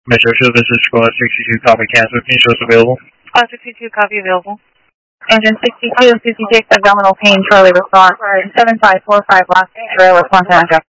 Metro Shield, this is Squad 62, copy cancel. Can you show us available? Squad 62, copy available. Engine 62, 56, abdominal pain, Charlie response. 7545, last trailer, response,